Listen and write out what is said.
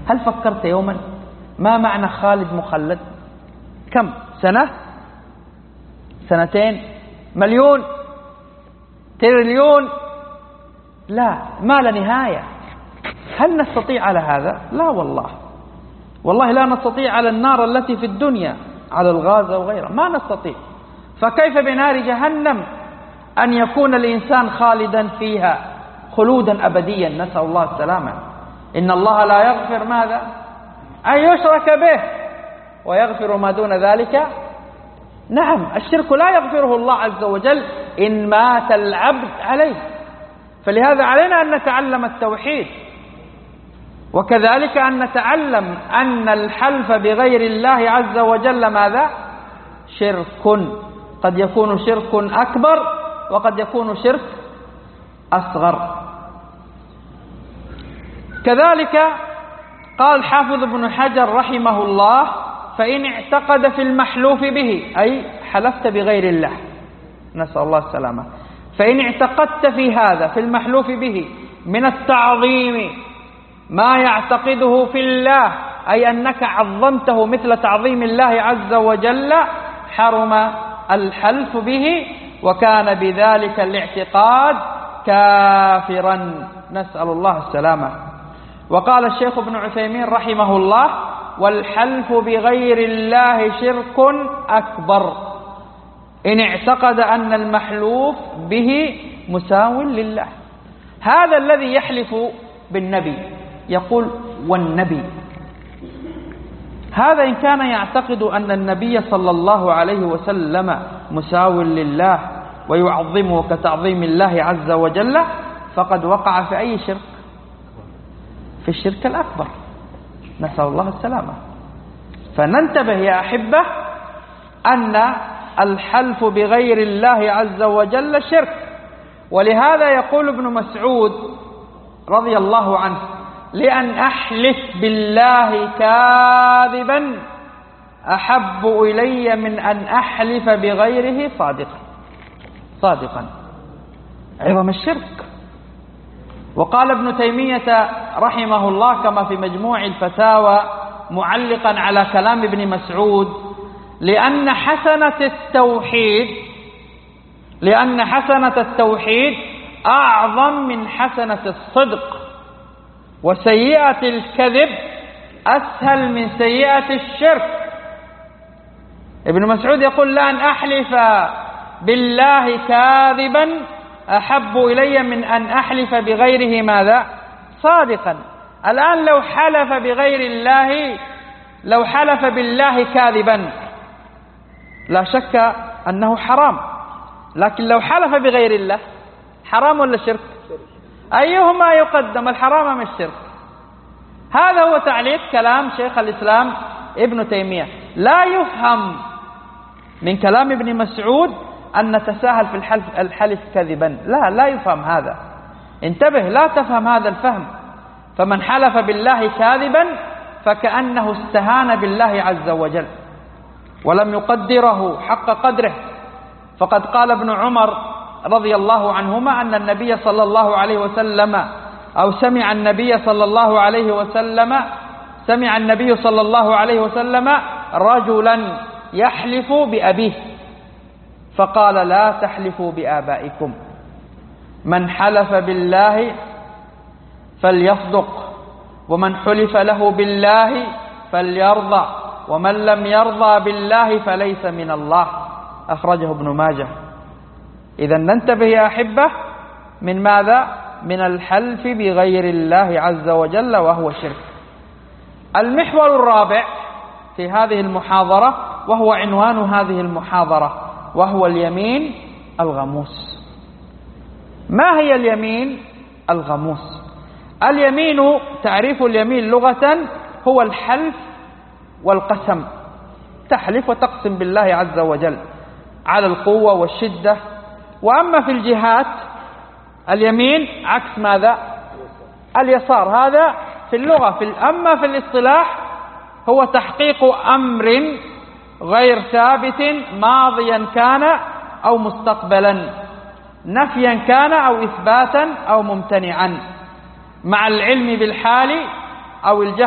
هل فكرت يوما ما معنى خالد مخلد؟ كم سنة؟ سنتين؟ مليون؟ تريليون؟ لا، ما لا نهاية. هل نستطيع على هذا؟ لا والله، والله لا نستطيع على النار التي في الدنيا، على الغاز وغيرها، ما نستطيع. فكيف بنار جهنم أن يكون الإنسان خالدا فيها خلودا أبديا؟ نسأل الله السلامة. إن الله لا يغفر ماذا؟ أن يشرك به ويغفر ما دون ذلك. نعم، الشرك لا يغفره الله عز وجل إن مات العبد عليه. فلهذا علينا أن نتعلم التوحيد، وكذلك أن نتعلم أن الحلف بغير الله عز وجل ماذا؟ شرك. قد يكون شرك أكبر وقد يكون شرك أصغر. كذلك قال حافظ ابن حجر رحمه الله: فإن اعتقد في المحلوف به، أي حلفت بغير الله، نسأل الله السلامة، فإن اعتقدت في هذا في المحلوف به من التعظيم ما يعتقده في الله، أي أنك عظمته مثل تعظيم الله عز وجل، حرم الحلف به، وكان بذلك الاعتقاد كافرا، نسأل الله السلامة. وقال الشيخ ابن عثيمين رحمه الله: والحلف بغير الله شرك أكبر إن اعتقد أن المحلوف به مساو لله. هذا الذي يحلف بالنبي يقول والنبي، هذا إن كان يعتقد أن النبي صلى الله عليه وسلم مساو لله ويعظمه كتعظيم الله عز وجل، فقد وقع في أي شرك؟ في الشرك الأكبر، نسأل الله السلامة. فننتبه يا أحبة أن الحلف بغير الله عز وجل شرك. ولهذا يقول ابن مسعود رضي الله عنه: لأن أحلف بالله كاذبا أحب إلي من أن أحلف بغيره صادقا. عظم الشرك. وقال ابن تيمية رحمه الله كما في مجموع الفتاوى معلقا على كلام ابن مسعود: لأن حسنة التوحيد أعظم من حسنة الصدق، وسيئة الكذب أسهل من سيئة الشرك. ابن مسعود يقول: لأن أحلف بالله كاذبا أحب إلي من أن أحلف بغيره ماذا؟ صادقا. الآن لو حلف بالله كاذبا لا شك أنه حرام، لكن لو حلف بغير الله حرام ولا شرك؟ أيهما يقدم، الحرام أم الشرك؟ هذا هو تعليق كلام شيخ الإسلام ابن تيمية. لا يفهم من كلام ابن مسعود أن نتساهل في الحلف كذبا، لا يفهم هذا. انتبه، لا تفهم هذا الفهم. فمن حلف بالله كاذبا فكأنه استهان بالله عز وجل ولم يقدره حق قدره. فقد قال ابن عمر رضي الله عنهما أن النبي صلى الله عليه وسلم سمع النبي صلى الله عليه وسلم رجلا يحلف بأبيه فقال: لا تحلفوا بآبائكم، من حلف بالله فليصدق، ومن حلف له بالله فليرضى، ومن لم يرضى بالله فليس من الله. أخرجه ابن ماجه. إذن ننتبه يا أحبة من ماذا؟ من الحلف بغير الله عز وجل، وهو شرك. المحور الرابع في هذه المحاضرة، وهو عنوان هذه المحاضرة، وهو اليمين الغموس. ما هي اليمين الغموس؟ اليمين، تعريف اليمين لغة هو الحلف والقسم. تحلف وتقسم بالله عز وجل على القوة والشدة. وأما في الجهات اليمين عكس ماذا؟ اليسار. هذا في اللغة. أما في الاصطلاح هو تحقيق أمر غير ثابت ماضيا كان أو مستقبلا، نفيا كان أو إثباتا أو ممتنعا، مع العلم بالحال أو الجهل